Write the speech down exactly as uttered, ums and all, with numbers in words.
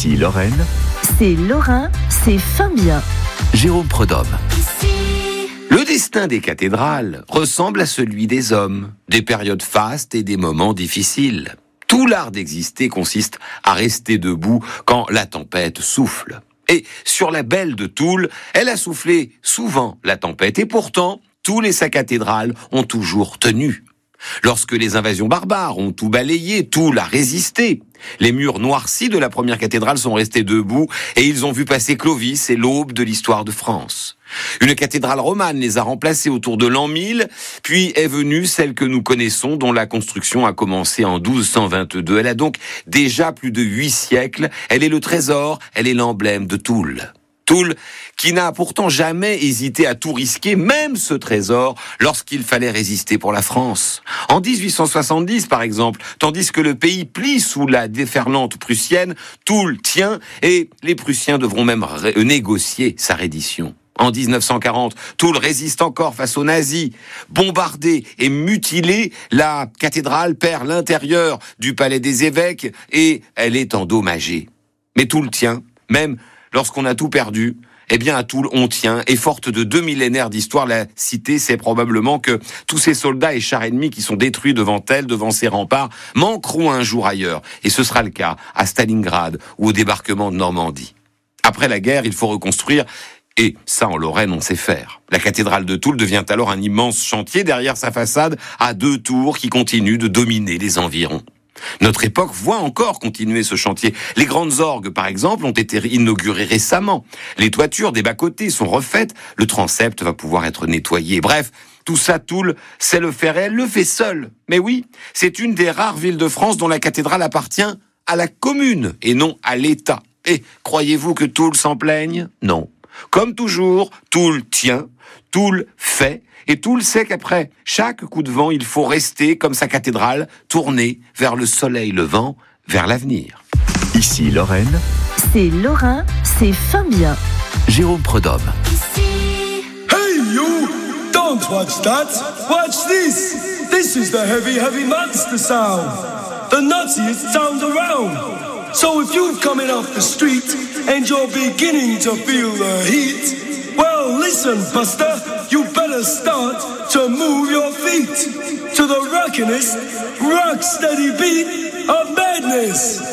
Ici Lorraine, c'est Lorrain, c'est fin bien. Jérôme Prudhomme. Le destin des cathédrales ressemble à celui des hommes, des périodes fastes et des moments difficiles. Tout l'art d'exister consiste à rester debout quand la tempête souffle. Et sur la belle de Toul, elle a soufflé souvent la tempête, et pourtant, tous les sa cathédrale ont toujours tenu. Lorsque les invasions barbares ont tout balayé, Toul a résisté. Les murs noircis de la première cathédrale sont restés debout et ils ont vu passer Clovis et l'aube de l'histoire de France. Une cathédrale romane les a remplacés autour de l'an mille, puis est venue celle que nous connaissons, dont la construction a commencé en douze cent vingt-deux. Elle a donc déjà plus de huit siècles. Elle est le trésor, elle est l'emblème de Toul. Toul, qui n'a pourtant jamais hésité à tout risquer, même ce trésor, lorsqu'il fallait résister pour la France. En dix-huit cent soixante-dix, par exemple, tandis que le pays plie sous la déferlante prussienne, Toul tient et les Prussiens devront même ré- négocier sa reddition. En dix-neuf cent quarante, Toul résiste encore face aux nazis. Bombardée et mutilée, la cathédrale perd l'intérieur du palais des évêques et elle est endommagée. Mais Toul tient, même lorsqu'on a tout perdu. Eh bien, à Toul, on tient, et forte de deux millénaires d'histoire, la cité sait probablement que tous ces soldats et chars ennemis qui sont détruits devant elle, devant ses remparts, manqueront un jour ailleurs. Et ce sera le cas à Stalingrad ou au débarquement de Normandie. Après la guerre, il faut reconstruire, et ça, en Lorraine, on sait faire. La cathédrale de Toul devient alors un immense chantier derrière sa façade à deux tours qui continuent de dominer les environs. Notre époque voit encore continuer ce chantier. Les grandes orgues, par exemple, ont été inaugurées récemment. Les toitures des bas-côtés sont refaites. Le transept va pouvoir être nettoyé. Bref, tout ça, Toul sait le faire et elle le fait seule. Mais oui, c'est une des rares villes de France dont la cathédrale appartient à la commune et non à l'État. Et croyez-vous que Toul s'en plaigne ? Non. Comme toujours, Toul tient, Toul fait, et Toul sait qu'après chaque coup de vent, il faut rester comme sa cathédrale, tournée vers le soleil levant, vers l'avenir. Ici Lorraine, C'est Lorrain, c'est fin bien. Jérôme Prudhomme. Hey you! Don't watch that! Watch this! This is the heavy, heavy monster sound! The nuttiest sound around! So if you're coming off the street and you're beginning to feel the heat, well listen, Buster, you better start to move your feet to the rockinest, rock steady beat of madness.